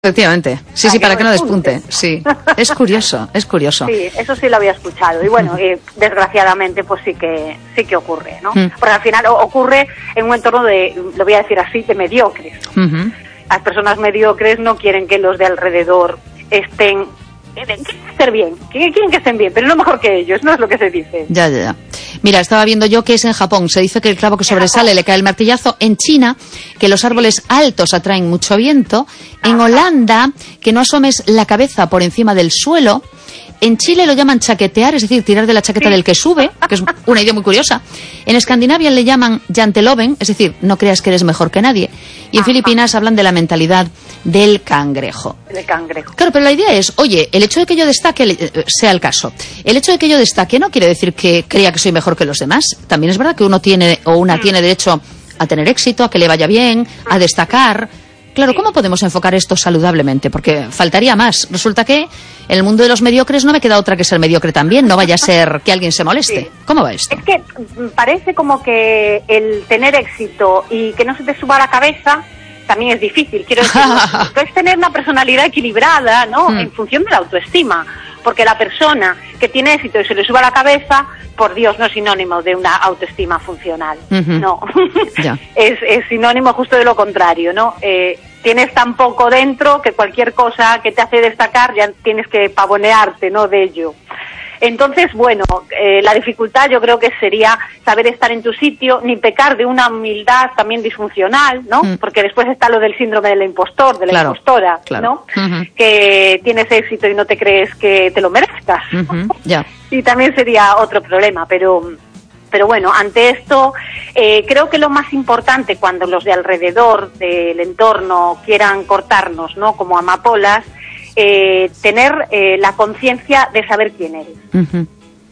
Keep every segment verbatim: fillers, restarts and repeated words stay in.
Efectivamente. Sí, sí, para que no despunte. Sí. Es curioso, es curioso. Sí, eso sí lo había escuchado. Y bueno, eh, desgraciadamente, pues sí que sí que ocurre, ¿no? Mm. Porque al final ocurre en un entorno de, lo voy a decir así, de mediocres. Uh-huh. Las personas mediocres no quieren que los de alrededor estén... Quieren estar bien, quieren que estén bien, pero no mejor que ellos, no es lo que se dice. Ya, ya, ya. Mira, estaba viendo yo que es en Japón. Se dice que el clavo que sobresale le cae el martillazo. En China, que los árboles altos atraen mucho viento. En Ajá. Holanda, que no asomes la cabeza por encima del suelo. En Chile lo llaman chaquetear, es decir, tirar de la chaqueta sí. del que sube, que es una idea muy curiosa. En Escandinavia le llaman janteloven, es decir, no creas que eres mejor que nadie. Y en Ajá. Filipinas hablan de la mentalidad del cangrejo. El cangrejo. Claro, pero la idea es, oye, el hecho de que yo destaque, sea el caso, el hecho de que yo destaque no quiere decir que crea que soy mejor que los demás. También es verdad que uno tiene, o una mm. tiene derecho a tener éxito, a que le vaya bien, a destacar. Claro, ¿cómo podemos enfocar esto saludablemente? Porque faltaría más. Resulta que en el mundo de los mediocres no me queda otra que ser mediocre también. No vaya a ser que alguien se moleste. Sí. ¿Cómo va esto? Es que parece como que el tener éxito y que no se te suba a la cabeza también es difícil. Quiero decir, es tener una personalidad equilibrada, ¿no? Hmm. En función de la autoestima. Porque la persona que tiene éxito y se le suba a la cabeza, por Dios, no es sinónimo de una autoestima funcional. Uh-huh. No. Yeah. es, es sinónimo justo de lo contrario, ¿no? Eh, tienes tan poco dentro que cualquier cosa que te hace destacar ya tienes que pavonearte, ¿no? De ello. Entonces, bueno, eh, la dificultad yo creo que sería saber estar en tu sitio, ni pecar de una humildad también disfuncional, ¿no? Mm. Porque después está lo del síndrome del impostor, de la claro, impostora, claro. ¿no? Uh-huh. Que tienes éxito y no te crees que te lo merezcas. Uh-huh. Yeah. Y también sería otro problema, pero... Pero bueno, ante esto, eh, creo que lo más importante cuando los de alrededor del entorno quieran cortarnos, ¿no? Como amapolas, Eh, tener eh, la conciencia de saber quién eres. Uh-huh.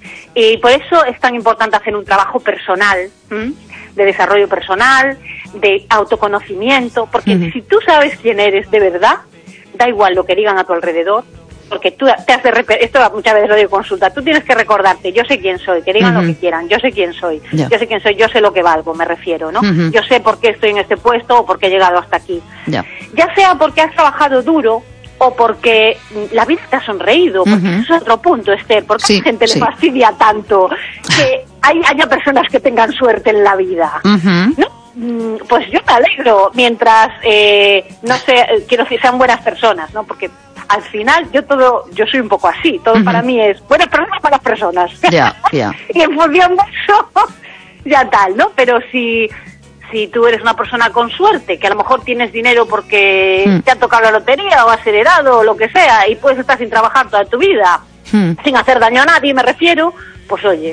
Y por eso es tan importante hacer un trabajo personal, ¿m? de desarrollo personal, de autoconocimiento, porque uh-huh. si tú sabes quién eres de verdad, da igual lo que digan a tu alrededor, porque tú te has de rep- esto muchas veces lo digo en consulta, tú tienes que recordarte, yo sé quién soy, que digan uh-huh. lo que quieran, yo sé quién soy, yeah. yo sé quién soy, yo sé lo que valgo, me refiero, ¿no? Uh-huh. Yo sé por qué estoy en este puesto o por qué he llegado hasta aquí. Yeah. Ya sea porque has trabajado duro, o porque la vida te ha sonreído, porque uh-huh. eso es otro punto, Esther, porque sí, a la gente sí. le fastidia tanto que hay, haya personas que tengan suerte en la vida, uh-huh. ¿no? Pues yo me alegro, mientras, eh, no sé, quiero decir, sean buenas personas, ¿no? Porque al final yo todo, yo soy un poco así, todo uh-huh. para mí es buenas personas, malas personas. Yeah, yeah. Y en función de eso, ya tal, ¿no? Pero si... Si tú eres una persona con suerte, que a lo mejor tienes dinero porque mm. te ha tocado la lotería o has heredado o lo que sea, y puedes estar sin trabajar toda tu vida, mm. sin hacer daño a nadie, me refiero, pues oye,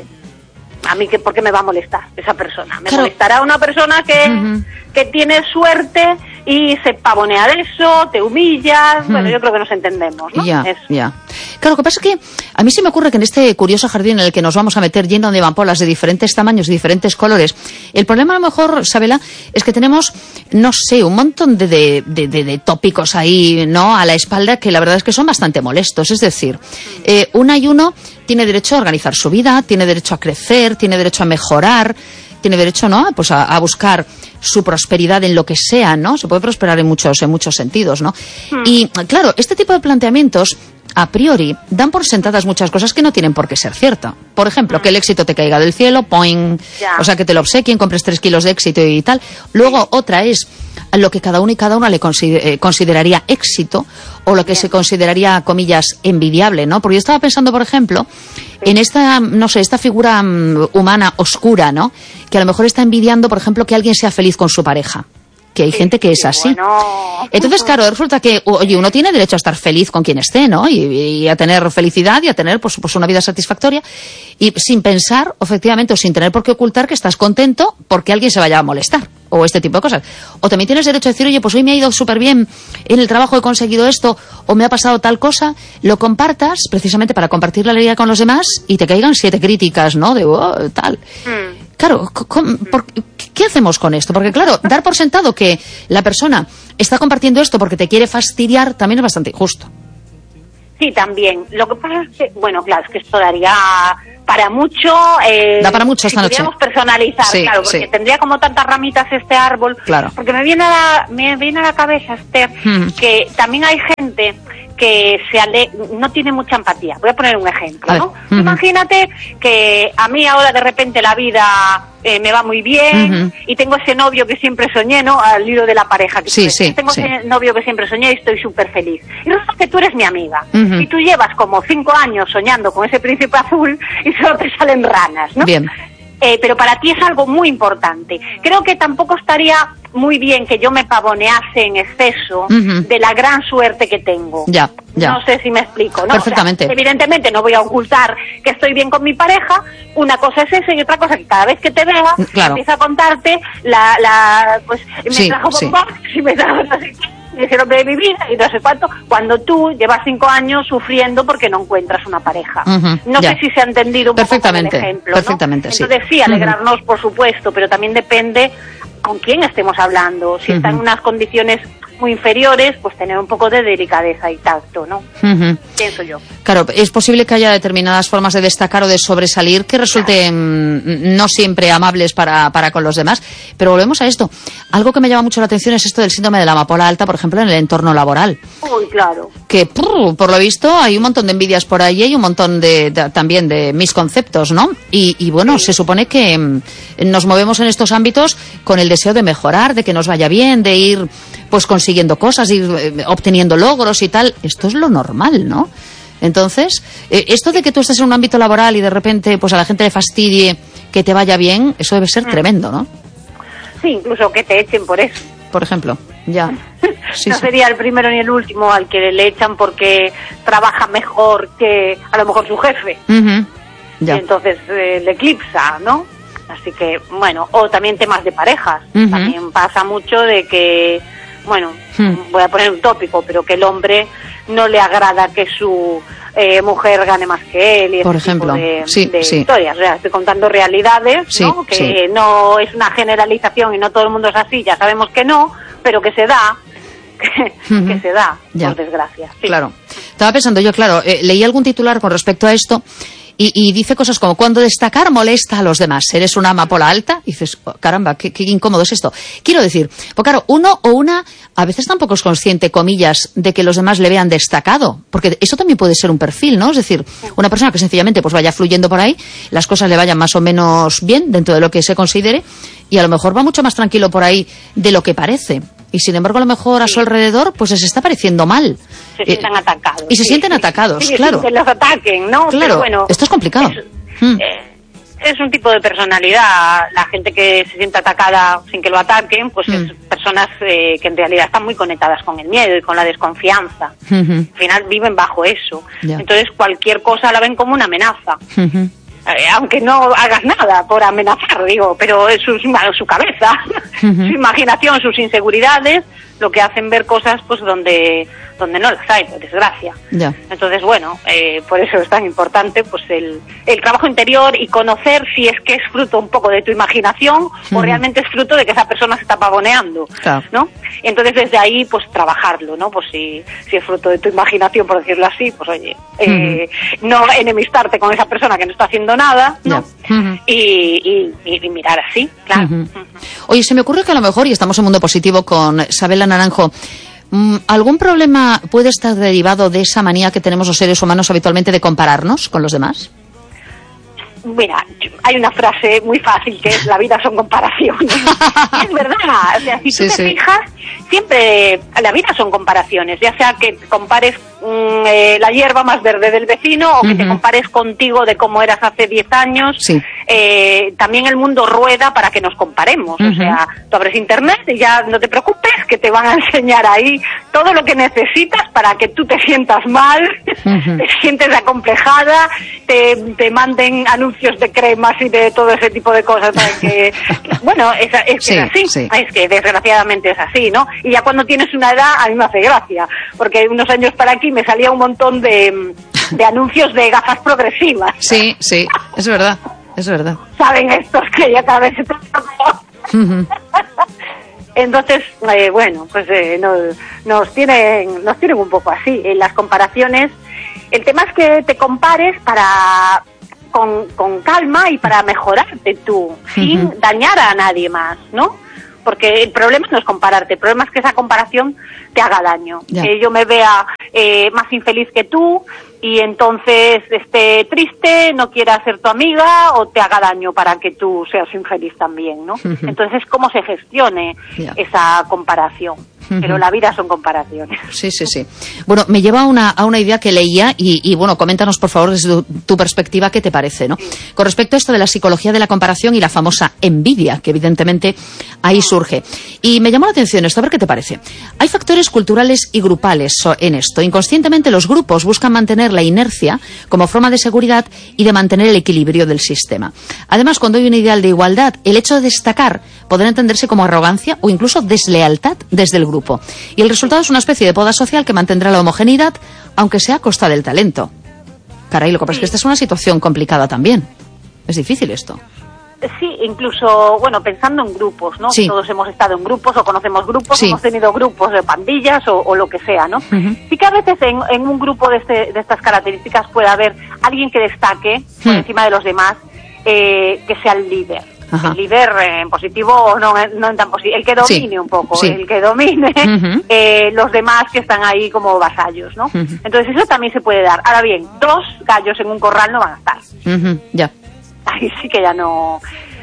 a mí, que ¿por qué me va a molestar esa persona? Me claro. molestará una persona que, uh-huh. que tiene suerte y se pavonea de eso, te humillas, uh-huh. bueno, yo creo que nos entendemos, ¿no? Ya, yeah, ya. Yeah. Claro, lo que pasa es que a mí se me ocurre que en este curioso jardín en el que nos vamos a meter lleno de amapolas de diferentes tamaños y diferentes colores, el problema a lo mejor, Sabela, es que tenemos, no sé, un montón de, de, de, de, de tópicos ahí, ¿no?, a la espalda que la verdad es que son bastante molestos. Es decir, eh, una y uno tiene derecho a organizar su vida, tiene derecho a crecer, tiene derecho a mejorar, tiene derecho, ¿no?, pues a, a buscar su prosperidad en lo que sea, ¿no? Se puede prosperar en muchos, en muchos sentidos, ¿no? Hmm. Y, claro, este tipo de planteamientos a priori dan por sentadas muchas cosas que no tienen por qué ser cierta. Por ejemplo, mm. que el éxito te caiga del cielo, poing, yeah. o sea, que te lo obsequien, compres tres kilos de éxito y tal. Luego, sí. otra es lo que cada uno y cada una le consider- eh, consideraría éxito o lo que Bien. se consideraría, comillas, envidiable, ¿no? Porque yo estaba pensando, por ejemplo, sí. en esta, no sé, esta figura um, humana oscura, ¿no? Que a lo mejor está envidiando, por ejemplo, que alguien sea feliz con su pareja. Que hay sí, gente que es así. Bueno. Entonces, claro, resulta que, oye, uno tiene derecho a estar feliz con quien esté, ¿no? Y, y a tener felicidad y a tener, pues, pues, una vida satisfactoria. Y sin pensar, efectivamente, o sin tener por qué ocultar que estás contento porque alguien se vaya a molestar. O este tipo de cosas. O también tienes derecho a decir, oye, pues hoy me ha ido súper bien en el trabajo, he conseguido esto, o me ha pasado tal cosa, lo compartas precisamente para compartir la alegría con los demás y te caigan siete críticas, ¿no? De, oh, tal. Mm. Claro, ¿por, ¿qué hacemos con esto? Porque claro, dar por sentado que la persona está compartiendo esto porque te quiere fastidiar también es bastante injusto. Sí, también. Lo que pasa es que, bueno, claro, es que esto daría para mucho. Eh, da para mucho esta si noche. Podríamos personalizar, sí, claro, porque sí. tendría como tantas ramitas este árbol. Claro. Porque me viene a la, me viene a la cabeza, Esther, mm. que también hay gente que se ale no tiene mucha empatía. Voy a poner un ejemplo, ¿no? Uh-huh. Imagínate que a mí ahora de repente la vida eh, me va muy bien uh-huh. y tengo ese novio que siempre soñé, ¿no? Al hilo de la pareja. Que sí, sí, tengo sí. ese novio que siempre soñé y estoy súper feliz. Y resulta que tú eres mi amiga. Uh-huh. Y tú llevas como cinco años soñando con ese príncipe azul y solo te salen ranas, ¿no? Bien. Eh, pero para ti es algo muy importante. Creo que tampoco estaría muy bien que yo me pavonease en exceso uh-huh. de la gran suerte que tengo. Ya, ya. No sé si me explico, ¿no? Perfectamente. O sea, evidentemente no voy a ocultar que estoy bien con mi pareja. Una cosa es eso y otra cosa es que cada vez que te vea claro. empieza a contarte la, la pues me sí, trajo sí. bombón y me trajo no sé qué. Es el hombre de mi vida y no sé cuánto, cuando tú llevas cinco años sufriendo porque no encuentras una pareja. Uh-huh, no ya. sé si se ha entendido un perfectamente, poco con el ejemplo, perfectamente, ¿no? sí. Entonces sí, alegrarnos, uh-huh. por supuesto, pero también depende con quién estemos hablando. Si uh-huh. está en unas condiciones muy inferiores, pues tener un poco de delicadeza y tacto, ¿no? Uh-huh. Pienso yo. Claro, es posible que haya determinadas formas de destacar o de sobresalir que resulten claro. no siempre amables para, para con los demás, pero volvemos a esto. Algo que me llama mucho la atención es esto del síndrome de la amapola alta, por ejemplo, en el entorno laboral. Uy, claro. Que, por, por lo visto, hay un montón de envidias por ahí y hay un montón de, de también de misconceptos, ¿no? Y, y bueno, sí. se supone que mm, nos movemos en estos ámbitos con el deseo de mejorar, de que nos vaya bien, de ir pues consiguiendo cosas, ir eh, obteniendo logros y tal. Esto es lo normal, ¿no? Entonces, eh, esto de que tú estés en un ámbito laboral y de repente pues a la gente le fastidie que te vaya bien, eso debe ser mm. tremendo, ¿no? Sí, incluso que te echen por eso. Por ejemplo, ya. Sí, no sí. sería el primero ni el último al que le echan porque trabaja mejor que a lo mejor su jefe. Uh-huh. Ya. Y entonces eh, le eclipsa, ¿no? Así que, bueno, o también temas de parejas. Uh-huh. También pasa mucho de que, bueno, uh-huh. voy a poner un tópico, pero que el hombre no le agrada que su eh, mujer gane más que él y por ese ejemplo, tipo de, sí, de sí. historias. O sea, estoy contando realidades, sí, ¿no? Que sí. no es una generalización y no todo el mundo es así, ya sabemos que no, pero que se da, que, uh-huh. que se da, ya. Por desgracia. Sí. Claro. Estaba pensando yo, claro, eh, leí algún titular con respecto a esto. Y, y dice cosas como, cuando destacar molesta a los demás, eres una amapola alta, y dices, oh, caramba, qué, qué incómodo es esto. Quiero decir, pues claro, uno o una a veces tampoco es consciente, comillas, de que los demás le vean destacado, porque eso también puede ser un perfil, ¿no? Es decir, una persona que sencillamente pues vaya fluyendo por ahí, las cosas le vayan más o menos bien dentro de lo que se considere, y a lo mejor va mucho más tranquilo por ahí de lo que parece. Y sin embargo, a lo mejor a su alrededor, pues les está pareciendo mal. Se sientan eh, atacados. Y se sí, sienten sí. atacados, sí, claro. Que los ataquen, ¿no? Claro, pero bueno, esto es complicado. Es, mm. eh, es un tipo de personalidad. La gente que se siente atacada sin que lo ataquen, pues mm. es personas eh, que en realidad están muy conectadas con el miedo y con la desconfianza. Mm-hmm. Al final viven bajo eso. Yeah. Entonces cualquier cosa la ven como una amenaza. Mm-hmm. Eh, aunque no hagas nada por amenazar, digo, pero es su, su cabeza, uh-huh. su imaginación, sus inseguridades, lo que hacen ver cosas pues donde donde no las hay, por desgracia. Yeah. Entonces, bueno, eh, por eso es tan importante pues el, el trabajo interior y conocer si es que es fruto un poco de tu imaginación uh-huh. o realmente es fruto de que esa persona se está pavoneando, claro. ¿no? Y entonces desde ahí pues trabajarlo, ¿no? Pues si, si es fruto de tu imaginación, por decirlo así, pues oye, eh, uh-huh. no enemistarte con esa persona que no está haciendo nada, ¿no? Yeah. Uh-huh. y, y, y mirar así, claro. Uh-huh. Uh-huh. Oye, se me ocurre que a lo mejor, y estamos en Mundo Positivo con Sabela Naranjo, ¿algún problema puede estar derivado de esa manía que tenemos los seres humanos habitualmente de compararnos con los demás? Mira, hay una frase muy fácil que es: la vida son comparaciones. Es verdad, o sea, si tú sí, te sí. fijas, siempre la vida son comparaciones, ya sea que compares mmm, eh, la hierba más verde del vecino o que uh-huh. te compares contigo de cómo eras hace diez años. Sí. Eh, también el mundo rueda para que nos comparemos, uh-huh. o sea, tú abres internet y ya no te preocupes que te van a enseñar ahí todo lo que necesitas para que tú te sientas mal, uh-huh. te sientes acomplejada, te, te manden anuncios de cremas y de todo ese tipo de cosas para que, bueno, es, es que sí, es así, sí. es que desgraciadamente es así, ¿no? Y ya cuando tienes una edad a mí me hace gracia, porque unos años para aquí me salía un montón de, de anuncios de gafas progresivas. Sí, sí, es verdad, es verdad. Saben estos que ya cada vez se trata uh-huh. Entonces, eh, bueno, pues eh, nos, nos tienen nos tienen un poco así. En las comparaciones El tema es que te compares para con, con calma y para mejorarte tú, uh-huh. sin dañar a nadie más, ¿no? Porque el problema no es compararte, el problema es que esa comparación te haga daño. Ya. Que yo me vea eh, más infeliz que tú y entonces esté triste, no quiera ser tu amiga o te haga daño para que tú seas infeliz también, ¿no? Uh-huh. Entonces, ¿cómo se gestione ya. esa comparación? Uh-huh. Pero la vida son comparaciones. Sí, sí, sí. Bueno, me lleva a una, a una idea que leía y, y, bueno, coméntanos, por favor, desde tu, tu perspectiva, ¿qué te parece, no? Sí. Con respecto a esto de la psicología de la comparación y la famosa envidia, que evidentemente ahí surge. Y me llamó la atención esto, a ver qué te parece. Hay factores culturales y grupales en esto. Inconscientemente los grupos buscan mantener la inercia como forma de seguridad y de mantener el equilibrio del sistema. Además, cuando hay un ideal de igualdad, el hecho de destacar podrá entenderse como arrogancia o incluso deslealtad desde el grupo. Grupo. Y el resultado es una especie de poda social que mantendrá la homogeneidad, aunque sea a costa del talento. Caray, lo que pasa es que esta es una situación complicada también. Es difícil esto. Sí, incluso, bueno, pensando en grupos, ¿no? Sí. Todos hemos estado en grupos o conocemos grupos, sí. hemos tenido grupos de pandillas o, o lo que sea, ¿no? Uh-huh. Sí que a veces en, en un grupo de, este, de estas características puede haber alguien que destaque por uh-huh. encima de los demás, eh, que sea el líder. Ajá. El líder eh, en positivo o no, no en tan positivo, el que domine sí, un poco, sí. el que domine uh-huh. eh, los demás que están ahí como vasallos, ¿no? Uh-huh. Entonces eso también se puede dar. Ahora bien, dos gallos en un corral no van a estar. Uh-huh. Ya. Ahí sí que ya no...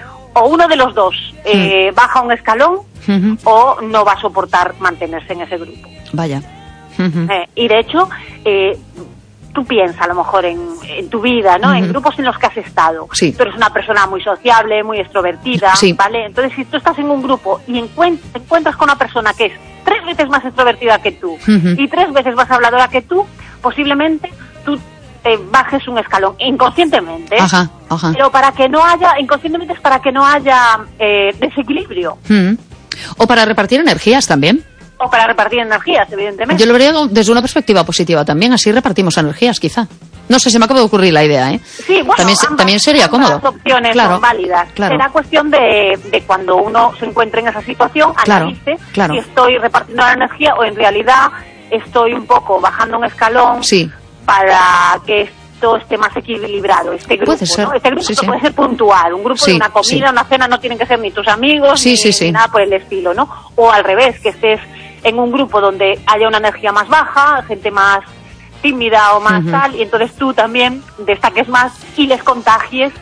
O uno de los dos eh, uh-huh. baja un escalón uh-huh. o no va a soportar mantenerse en ese grupo. Vaya. Uh-huh. Eh, y de hecho... Eh, tú piensas a lo mejor en, en tu vida, ¿no? Uh-huh. En grupos en los que has estado. Sí. Tú eres una persona muy sociable, muy extrovertida, sí. ¿vale? Entonces, si tú estás en un grupo y encuent- te encuentras con una persona que es tres veces más extrovertida que tú uh-huh. y tres veces más habladora que tú, posiblemente tú te bajes un escalón, inconscientemente. Ajá, ajá. Pero para que no haya, inconscientemente es para que no haya eh, desequilibrio. Uh-huh. O para repartir energías también. O para repartir energías, evidentemente. Yo lo vería desde una perspectiva positiva también, así repartimos energías, quizá. No sé, se me acaba de ocurrir la idea, ¿eh? Sí, bueno, también, ambas, también sería ambas cómodo. Las opciones claro, son válidas. Claro. Será cuestión de, de cuando uno se encuentre en esa situación, claro, analice claro. si estoy repartiendo la energía o en realidad estoy un poco bajando un escalón sí. para que esto esté más equilibrado, este grupo, puede ser. ¿no? Este grupo sí, sí. puede ser puntual, un grupo sí, de una comida, sí. una cena, no tienen que ser ni tus amigos sí, ni, sí, sí. ni nada por el estilo, ¿no? O al revés, que estés en un grupo donde haya una energía más baja, gente más tímida o más uh-huh. tal, y entonces tú también destaques más y les contagies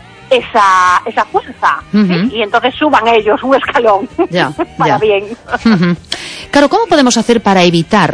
esa esa fuerza, uh-huh. ¿sí? Y entonces suban ellos un escalón ya, para ya. bien. Uh-huh. Claro, ¿cómo podemos hacer para evitar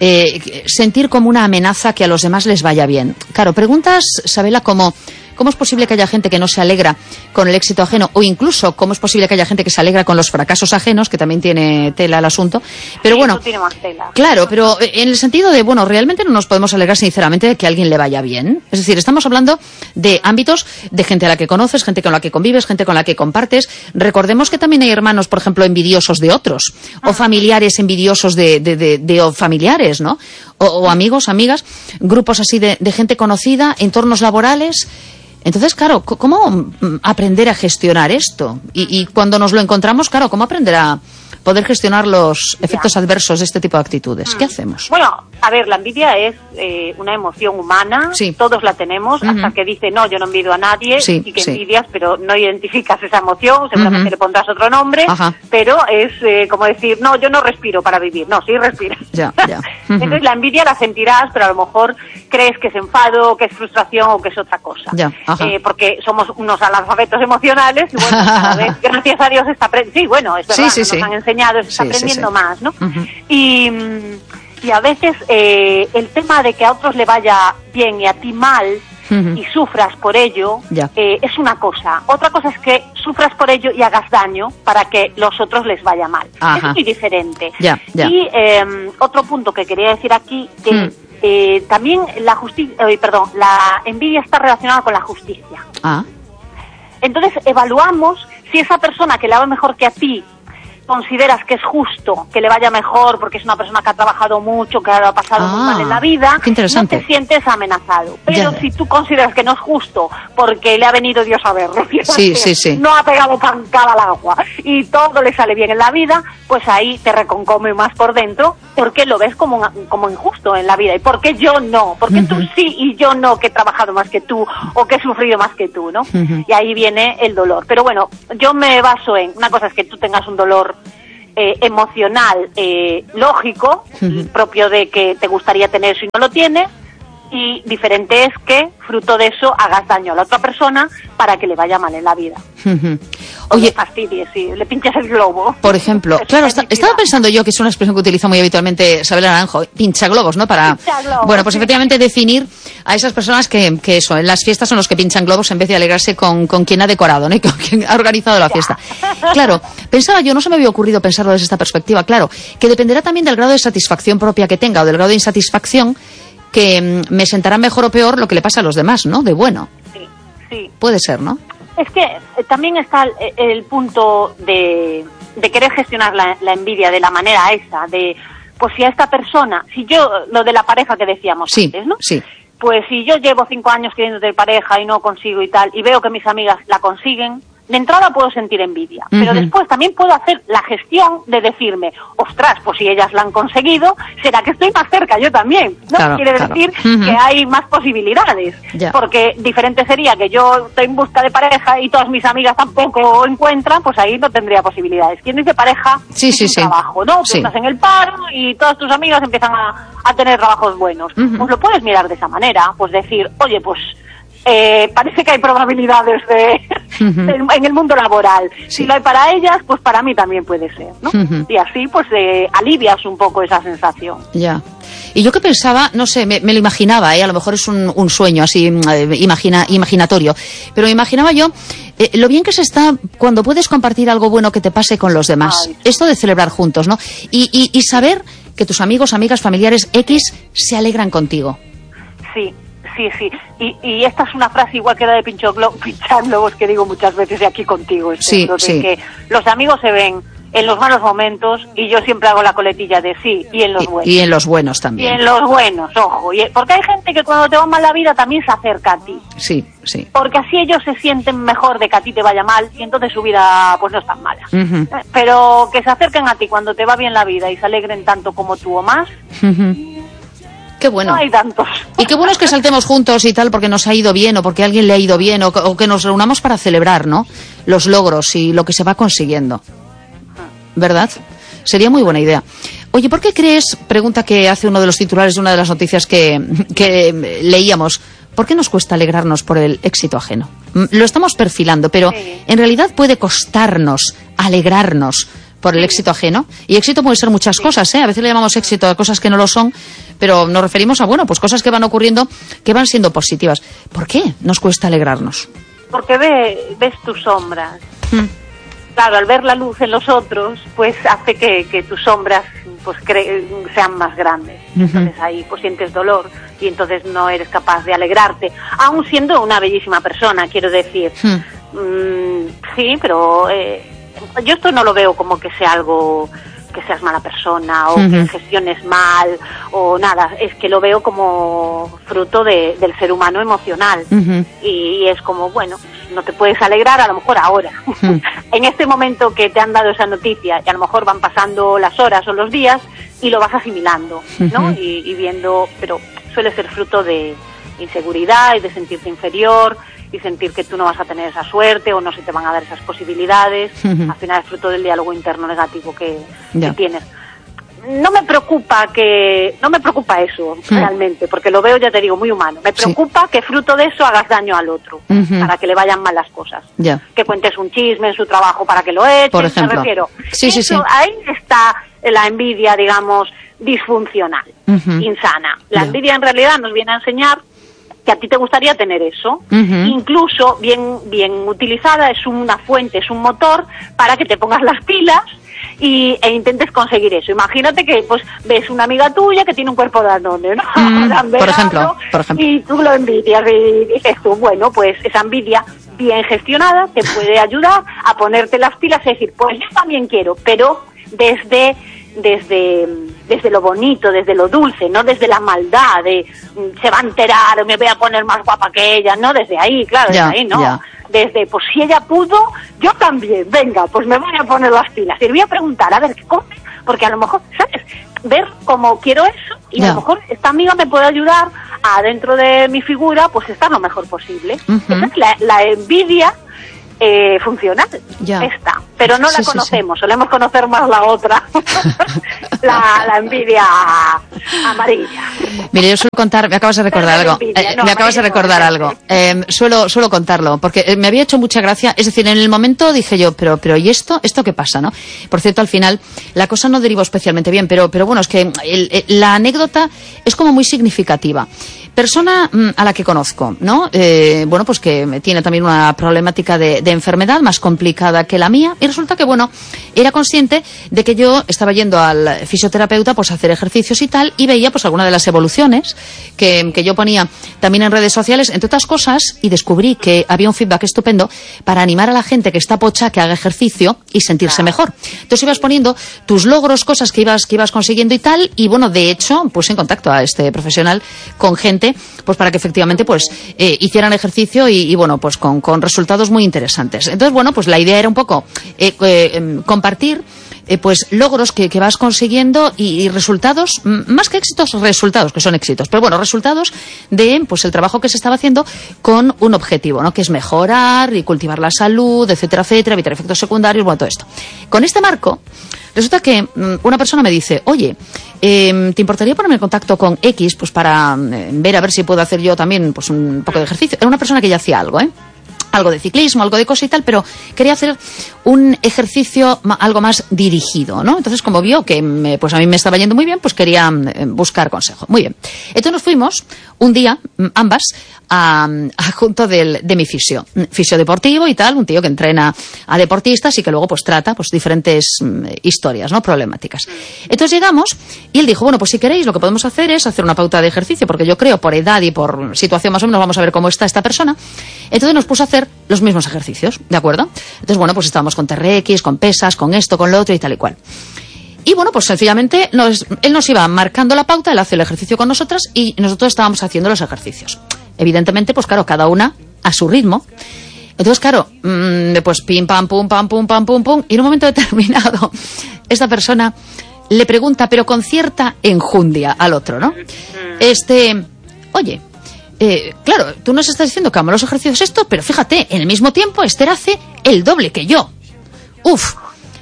eh, sentir como una amenaza que a los demás les vaya bien? Claro, preguntas, Sabela, como... ¿Cómo es posible que haya gente que no se alegra con el éxito ajeno? O incluso, ¿cómo es posible que haya gente que se alegra con los fracasos ajenos? Que también tiene tela el asunto. Pero sí, bueno, tiene más tela. Claro, pero en el sentido de, bueno, realmente no nos podemos alegrar sinceramente de que a alguien le vaya bien. Es decir, estamos hablando de ámbitos de gente a la que conoces, gente con la que convives, gente con la que compartes. Recordemos que también hay hermanos, por ejemplo, envidiosos de otros. O familiares envidiosos de, de, de, de o familiares, ¿no? O, o amigos, amigas, grupos así de, de gente conocida, entornos laborales... Entonces, claro, ¿cómo aprender a gestionar esto? Y, y cuando nos lo encontramos, claro, ¿cómo aprender a poder gestionar los efectos ya. adversos de este tipo de actitudes? ¿Qué hacemos? Bueno, a ver, la envidia es eh, una emoción humana, sí. todos la tenemos, uh-huh. hasta que dice, no, yo no envidio a nadie, sí, y que sí. envidias, pero no identificas esa emoción, seguramente uh-huh. le pondrás otro nombre, Ajá. pero es eh, como decir, no, yo no respiro para vivir, no, sí respiras. Ya, ya. Uh-huh. Entonces la envidia la sentirás, pero a lo mejor crees que es enfado, que es frustración o que es otra cosa. Ya, eh, porque somos unos analfabetos emocionales, y bueno, cada vez, gracias a Dios está aprendiendo, sí, bueno, es verdad, sí, sí, nos sí. han enseñado, se está sí, aprendiendo sí, sí. más, ¿no? Uh-huh. Y... Y a veces eh, el tema de que a otros le vaya bien y a ti mal uh-huh. y sufras por ello eh, es una cosa. Otra cosa es que sufras por ello y hagas daño para que los otros les vaya mal. Ajá. Es muy diferente. Ya, ya. Y eh, otro punto que quería decir aquí, que mm. eh, también la justicia, eh, perdón, la envidia está relacionada con la justicia. Ah. Entonces evaluamos si esa persona que la va mejor que a ti consideras que es justo que le vaya mejor porque es una persona que ha trabajado mucho, que ha pasado ah, muy mal en la vida, qué interesante. no te sientes amenazado. Pero ya. si tú consideras que no es justo porque le ha venido Dios a verlo, sí, sí, sí. no ha pegado pancada al agua y todo le sale bien en la vida, pues ahí te reconcome más por dentro porque lo ves como, un, como injusto en la vida. ¿Y por qué yo no? ¿Por qué uh-huh. tú sí y yo no, que he trabajado más que tú o que he sufrido más que tú, ¿no? Uh-huh. Y ahí viene el dolor. Pero bueno, yo me baso en, una cosa es que tú tengas un dolor eh, emocional, eh, lógico, uh-huh. propio de que te gustaría tener si no lo tienes, y diferente es que, fruto de eso, hagas daño a la otra persona para que le vaya mal en la vida. Uh-huh. Oye, le fastidies, sí, le pinches el globo. Por ejemplo, claro, está, estaba pensando yo que es una expresión que utiliza muy habitualmente Sabela Naranjo, pincha globos, ¿no? Para, globos, bueno, pues sí. efectivamente definir a esas personas que, que eso, en las fiestas son los que pinchan globos en vez de alegrarse con, con quien ha decorado, ¿no? Y con quien ha organizado la fiesta. Ya. Claro, pensaba yo, no se me había ocurrido pensarlo desde esta perspectiva, claro, que dependerá también del grado de satisfacción propia que tenga o del grado de insatisfacción que me sentará mejor o peor lo que le pasa a los demás, ¿no? De bueno. Sí, sí. Puede ser, ¿no? Es que eh, también está el, el punto de, de querer gestionar la, la envidia de la manera esa, de, pues si a esta persona, si yo, lo de la pareja que decíamos sí, antes, ¿no? Sí. Pues si yo llevo cinco años queriendo tener pareja y no consigo y tal, y veo que mis amigas la consiguen, de entrada puedo sentir envidia, uh-huh. pero después también puedo hacer la gestión de decirme, ostras, pues si ellas la han conseguido, será que estoy más cerca yo también, ¿no? Claro, Quiere claro. decir uh-huh. que hay más posibilidades, yeah. porque diferente sería que yo estoy en busca de pareja y todas mis amigas tampoco encuentran, pues ahí no tendría posibilidades. Quien dice pareja sí, es sí, un sí. trabajo, ¿no? Sí. Tú estás en el paro y todas tus amigas empiezan a, a tener trabajos buenos. Uh-huh. Pues lo puedes mirar de esa manera, pues decir, oye, pues Eh, parece que hay probabilidades de, uh-huh. de en el mundo laboral. Sí. Si lo hay para ellas, pues para mí también puede ser, ¿no? Uh-huh. Y así pues eh, alivias un poco esa sensación. Ya. Y yo que pensaba, no sé, me, me lo imaginaba, ¿eh? A lo mejor es un, un sueño así eh, imagina, imaginatorio, pero me imaginaba yo eh, lo bien que se está cuando puedes compartir algo bueno que te pase con los demás. Ay. Esto de celebrar juntos, ¿no? Y, y, y saber que tus amigos, amigas, familiares X se alegran contigo. Sí. Sí, sí, y, y esta es una frase igual que la de pincho glo- pinchar globos que digo muchas veces y aquí contigo, este, sí, de sí. que los amigos se ven en los malos momentos y yo siempre hago la coletilla de sí, y en los buenos. Y, y en los buenos también. Y en los buenos, ojo, y, porque hay gente que cuando te va mal la vida también se acerca a ti. Sí, sí. Porque así ellos se sienten mejor de que a ti te vaya mal y entonces su vida pues no es tan mala. Uh-huh. Pero que se acerquen a ti cuando te va bien la vida y se alegren tanto como tú o más. Uh-huh. Qué bueno. No hay tantos. Y qué bueno es que saltemos juntos y tal porque nos ha ido bien o porque a alguien le ha ido bien o, o que nos reunamos para celebrar, ¿no? Los logros y lo que se va consiguiendo. ¿Verdad? Sería muy buena idea. Oye, ¿por qué crees, pregunta que hace uno de los titulares de una de las noticias que, que leíamos, ¿por qué nos cuesta alegrarnos por el éxito ajeno? Lo estamos perfilando, pero sí. En realidad puede costarnos alegrarnos por el éxito ajeno. Y éxito puede ser muchas sí. cosas, ¿eh? A veces le llamamos éxito a cosas que no lo son, pero nos referimos a, bueno, pues cosas que van ocurriendo, que van siendo positivas. ¿Por qué nos cuesta alegrarnos? Porque ve, ves tus sombras. Hmm. Claro, al ver la luz en los otros, pues hace que, que tus sombras pues cre- sean más grandes. Uh-huh. Entonces ahí pues sientes dolor y entonces no eres capaz de alegrarte. Aún siendo una bellísima persona, quiero decir. Hmm. Mm, sí, pero... Eh, yo esto no lo veo como que sea algo que seas mala persona o uh-huh. que gestiones mal o nada, es que lo veo como fruto de, del ser humano emocional uh-huh. y, y es como, bueno, no te puedes alegrar a lo mejor ahora uh-huh. en este momento que te han dado esa noticia y a lo mejor van pasando las horas o los días y lo vas asimilando, ¿no? Uh-huh. Y, y viendo, pero suele ser fruto de inseguridad y de sentirte inferior y sentir que tú no vas a tener esa suerte o no se te van a dar esas posibilidades. Uh-huh. Al final es fruto del diálogo interno negativo que, yeah. que tienes. No me preocupa que no me preocupa eso uh-huh. realmente, porque lo veo, ya te digo, muy humano. Me preocupa sí. que fruto de eso hagas daño al otro, uh-huh. para que le vayan mal las cosas. Yeah. Que cuentes un chisme en su trabajo para que lo echen, por ejemplo. Me refiero. Sí, eso, sí, sí. Ahí está la envidia, digamos, disfuncional, uh-huh. insana. La yeah. envidia en realidad nos viene a enseñar que a ti te gustaría tener eso, uh-huh. incluso bien bien utilizada es una fuente, es un motor para que te pongas las pilas y, e intentes conseguir eso. Imagínate que pues ves una amiga tuya que tiene un cuerpo de Danone, ¿no? Mm, por ejemplo, por ejemplo. Y tú lo envidias y dices tú, bueno, pues esa envidia bien gestionada, te puede ayudar a ponerte las pilas y decir, pues yo también quiero, pero desde desde desde lo bonito, desde lo dulce, no desde la maldad de se va a enterar o me voy a poner más guapa que ella, no desde ahí, claro, desde ya, ahí no. Ya. Desde, pues si ella pudo, yo también, venga, pues me voy a poner las pilas. Y le voy a preguntar, a ver, ¿qué come? Porque a lo mejor, ¿sabes? Ver cómo quiero eso y Ya. a lo mejor esta amiga me puede ayudar a, dentro de mi figura, pues estar lo mejor posible. Uh-huh. Esa es la, la envidia eh, funcional, Ya. esta, pero no Sí, la sí, conocemos, solemos conocer más la otra, la, la envidia amarilla. Mire, yo suelo contar, me acabas de recordar Pero algo, de envidia, eh, no, me acabas de amarillo recordar no, algo, no. eh, suelo, suelo contarlo, porque eh, me había hecho mucha gracia, es decir, en el momento dije yo, pero, pero ¿y esto? ¿Esto qué pasa, no? Por cierto, al final, la cosa no derivó especialmente bien, pero, pero bueno, es que el, el, la anécdota es como muy significativa. Persona mm, a la que conozco, ¿no? Eh, bueno, pues que tiene también una problemática de, de enfermedad más complicada que la mía, y resulta que, bueno, era consciente de que yo estaba yendo al fisioterapeuta pues a hacer ejercicios y tal, y veía pues alguna de las evoluciones que, que yo ponía también en redes sociales, entre otras cosas, y descubrí que había un feedback estupendo para animar a la gente que está pocha que haga ejercicio y sentirse mejor. Entonces ibas poniendo tus logros, cosas que ibas, que ibas consiguiendo y tal, y bueno, de hecho, puse en contacto a este profesional con gente pues para que efectivamente pues eh, hicieran ejercicio y, y bueno, pues con, con resultados muy interesantes. Entonces, bueno, pues la idea era un poco eh, eh, compartir eh, pues logros que, que vas consiguiendo y, y resultados, m- más que éxitos, resultados, que son éxitos, pero bueno, resultados de pues el trabajo que se estaba haciendo con un objetivo, ¿no? Que es mejorar y cultivar la salud, etcétera, etcétera, evitar efectos secundarios, bueno, todo esto. Con este marco, resulta que mmm, una persona me dice, oye, eh, ¿te importaría ponerme en contacto con X pues para eh, ver a ver si puedo hacer yo también pues un poco de ejercicio? Era una persona que ya hacía algo, ¿eh? Algo de ciclismo, algo de cosa y tal, pero quería hacer un ejercicio ma- algo más dirigido, ¿no? Entonces, como vio que me, pues a mí me estaba yendo muy bien, pues quería eh, buscar consejo. Muy bien. Entonces nos fuimos un día, mm, ambas, a, a junto del, de mi fisio. Mm, Fisio deportivo y tal, un tío que entrena a deportistas y que luego pues trata pues diferentes mm, historias, ¿no? Problemáticas. Entonces llegamos y él dijo, bueno, pues si queréis lo que podemos hacer es hacer una pauta de ejercicio, porque yo creo por edad y por situación más o menos vamos a ver cómo está esta persona. Entonces nos puso a hacer los mismos ejercicios, ¿de acuerdo? Entonces, bueno, pues estábamos con T R X, con pesas, con esto, con lo otro y tal y cual. Y bueno, pues sencillamente nos, él nos iba marcando la pauta, él hace el ejercicio con nosotras y nosotros estábamos haciendo los ejercicios. Evidentemente, pues claro, cada una a su ritmo. Entonces, claro, mmm, pues pim, pam, pum, pam, pum, pam, pum, pum. Y en un momento determinado, esta persona le pregunta, pero con cierta enjundia al otro, ¿no? Este, oye, Eh, claro, tú nos estás diciendo que amo los ejercicios esto, pero fíjate, en el mismo tiempo Esther hace el doble que yo. Uf.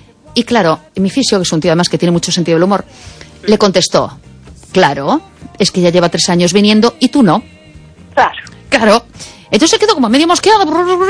Y claro, mi fisio, que es un tío además que tiene mucho sentido del humor, le contestó, claro, es que ya lleva tres años viniendo y tú no. Claro. Claro. Entonces se quedó como medio mosqueado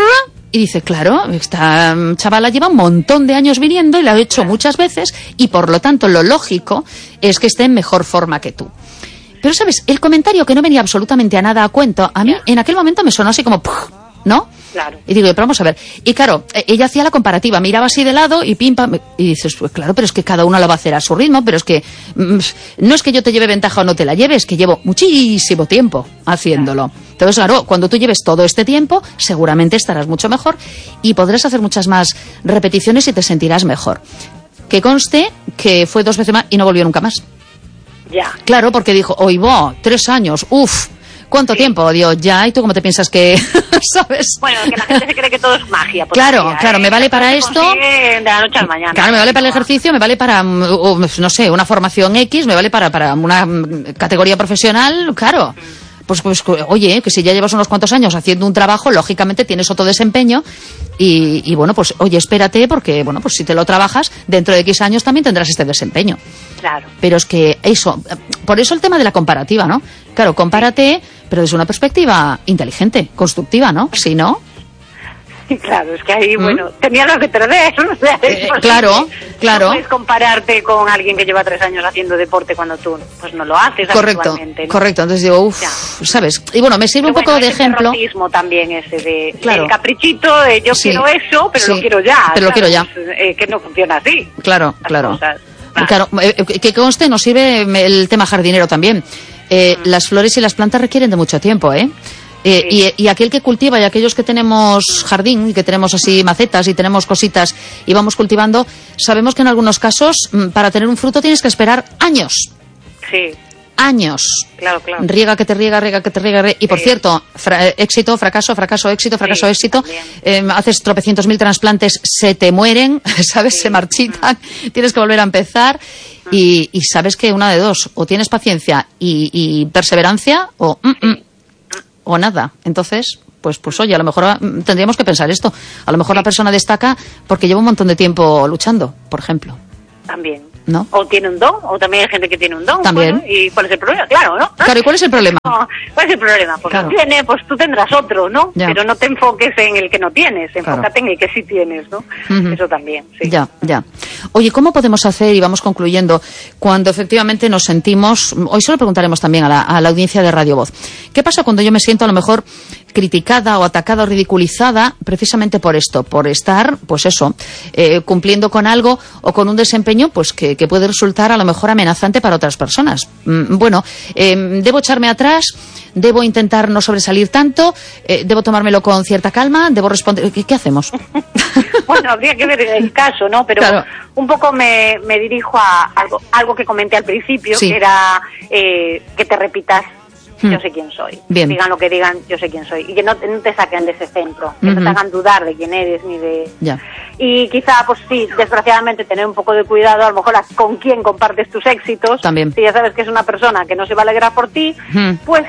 y dice, claro, esta chavala lleva un montón de años viniendo y lo ha hecho muchas veces y por lo tanto lo lógico es que esté en mejor forma que tú. Pero, ¿sabes? El comentario que no venía absolutamente a nada a cuento, a mí Ya. en aquel momento me sonó así como, ¡puf! ¿No? Claro. Y digo, pero vamos a ver. Y claro, ella hacía la comparativa, miraba así de lado y pim, pam. Y dices, pues claro, pero es que cada uno lo va a hacer a su ritmo, pero es que mm, no es que yo te lleve ventaja o no te la lleve, es que llevo muchísimo tiempo haciéndolo. Entonces, claro, cuando tú lleves todo este tiempo, seguramente estarás mucho mejor y podrás hacer muchas más repeticiones y te sentirás mejor. Que conste que fue dos veces más y no volvió nunca más. Ya. Claro, porque dijo, oigo, tres años, uff, ¿cuánto Sí. tiempo? Digo, ya, ¿y tú cómo te piensas que, sabes? Bueno, que la gente se cree que todo es magia. por Claro, magia, claro, ¿eh? me vale para Se esto. consigue de la noche al mañana. Claro, me vale para el ejercicio, me vale para, mm, uh, no sé, una formación X, me vale para, para una mm, categoría profesional, claro. Pues, pues, oye, que si ya llevas unos cuantos años haciendo un trabajo, lógicamente tienes otro desempeño y, y bueno, pues, oye, espérate porque, bueno, pues si te lo trabajas, dentro de X años también tendrás este desempeño. Claro. Pero es que eso, por eso el tema de la comparativa, ¿no? Claro, compárate, pero desde una perspectiva inteligente, constructiva, ¿no? Si no, Sí, claro, es que ahí, ¿Mm? bueno, tenía lo que perder. O sea, es Eh, posible. claro, claro. No puedes compararte con alguien que lleva tres años haciendo deporte cuando tú pues no lo haces correcto, habitualmente, ¿no? correcto. Entonces digo, uff, Ya. ¿sabes? Y bueno, me sirve Pero un poco bueno, de ese ejemplo. derrotismo también ese de Claro. el caprichito de yo Sí. quiero eso, pero Sí. lo quiero ya. Pero lo quiero ya. pues, eh, que no funciona así. Claro, las claro. cosas. Claro, eh, que conste, nos sirve el tema jardinero también. Eh, Mm. Las flores y las plantas requieren de mucho tiempo, ¿eh? Eh, sí. y, y aquel que cultiva y aquellos que tenemos jardín y que tenemos así macetas y tenemos cositas y vamos cultivando, sabemos que en algunos casos para tener un fruto tienes que esperar años. Sí. Años. Claro, claro. Riega que te riega, riega que te riega. riega. Y por sí. cierto, fra éxito, fracaso, fracaso, éxito, fracaso, sí, éxito. Eh, haces tropecientos mil trasplantes, se te mueren, ¿sabes? Sí. Se marchitan, mm. tienes que volver a empezar. Mm. Y, y sabes que una de dos, o tienes paciencia y, y perseverancia, o, mm, mm, sí. o nada. Entonces, pues, pues oye, a lo mejor tendríamos que pensar esto. A lo mejor sí. la persona destaca porque lleva un montón de tiempo luchando, por ejemplo. También. ¿No? O tiene un don, o también hay gente que tiene un don. También. Bueno, ¿y cuál es el problema? Claro, ¿no? Claro, ¿y cuál es el problema? No, ¿cuál es el problema? Pues claro. no tiene, pues tú tendrás otro, ¿no? Ya. Pero no te enfoques en el que no tienes, enfócate claro. en el que sí tienes, ¿no? Uh-huh. Eso también, sí. Ya, ya. Oye, ¿cómo podemos hacer, y vamos concluyendo, cuando efectivamente nos sentimos, hoy se lo preguntaremos también a la, a la audiencia de Radio Voz, ¿qué pasa cuando yo me siento a lo mejor criticada o atacada o ridiculizada precisamente por esto, por estar, pues eso, eh, cumpliendo con algo o con un desempeño pues que, que puede resultar a lo mejor amenazante para otras personas? Mm, bueno, eh, ¿debo echarme atrás? ¿Debo intentar no sobresalir tanto? Eh, ¿Debo tomármelo con cierta calma? ¿Debo responder? ¿Qué, qué hacemos? Bueno, habría que ver el caso, ¿no? Pero claro. un poco me, me dirijo a algo, algo que comenté al principio, sí. que era eh, que te repitas yo sé quién soy. Bien. Digan lo que digan, yo sé quién soy. Y que no, no te saquen de ese centro, que uh-huh. no te hagan dudar de quién eres ni de... Ya. Y quizá, pues sí, desgraciadamente tener un poco de cuidado, a lo mejor con quién compartes tus éxitos. También. Si ya sabes que es una persona que no se va a alegrar por ti, uh-huh. pues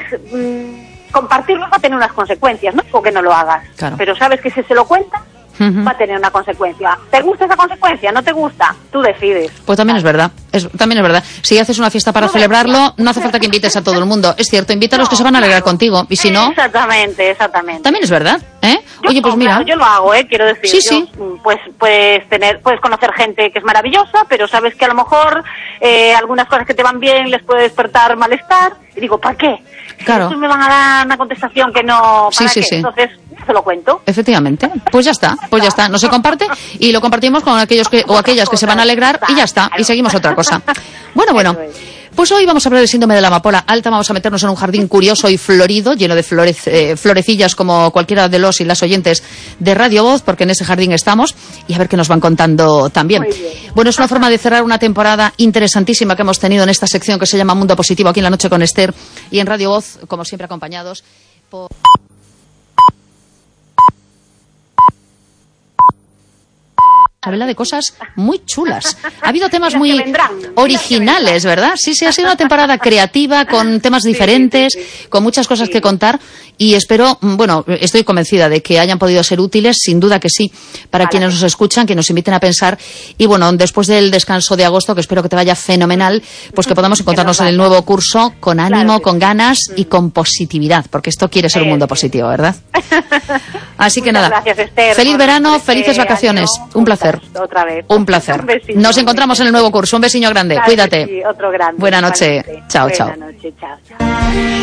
mmm, compartirlo va a tener unas consecuencias, no o que no lo hagas. Claro. Pero sabes que si se lo cuentas, Uh-huh. va a tener una consecuencia. ¿Te gusta esa consecuencia? ¿No te gusta? Tú decides. Pues también es verdad. Es, también es verdad. Si haces una fiesta para no, celebrarlo, no hace falta que invites a todo el mundo. Es cierto, invita no, a los que se van a alegrar claro. contigo. Y si no... Exactamente, exactamente. También es verdad, ¿eh? Yo, Oye, pues mira... Claro, yo lo hago, ¿eh? Quiero decir, sí, yo, sí. pues puedes tener, puedes conocer gente que es maravillosa, pero sabes que a lo mejor eh, algunas cosas que te van bien les puede despertar malestar. Y digo, ¿para qué? Claro. Entonces me van a dar una contestación que no... ¿para sí, sí, qué? sí. Entonces... se lo cuento. Efectivamente. Pues ya está, pues ya está. No se comparte y lo compartimos con aquellos que o aquellas que se van a alegrar y ya está. Y seguimos otra cosa. Bueno, bueno. Pues hoy vamos a hablar del síndrome de la amapola alta. Vamos a meternos en un jardín curioso y florido, lleno de flores, eh, florecillas como cualquiera de los y las oyentes de Radio Voz, porque en ese jardín estamos, y a ver qué nos van contando también. Bueno, es una forma de cerrar una temporada interesantísima que hemos tenido en esta sección que se llama Mundo Positivo, aquí en La Noche con Esther, y en Radio Voz, como siempre acompañados por... Habla de cosas muy chulas. Ha habido temas muy originales, ¿verdad? Sí, sí, ha sido una temporada creativa, con temas diferentes, sí, sí, sí. con muchas cosas sí. que contar, y espero, bueno, estoy convencida de que hayan podido ser útiles, sin duda que sí, para vale. quienes nos escuchan, que nos inviten a pensar, y bueno, después del descanso de agosto, que espero que te vaya fenomenal, pues que podamos encontrarnos en el nuevo curso con ánimo, claro con sí. ganas y con positividad, porque esto quiere ser un mundo positivo, ¿verdad? Así que nada, gracias, Esther, feliz verano, este felices vacaciones, año, un placer. Otra vez. Un placer. Un Nos encontramos en el nuevo curso. Un besiño grande. Claro, Cuídate. Sí, otro grande. Buena noche. Chao, chao. Buena noche. Chao, chao.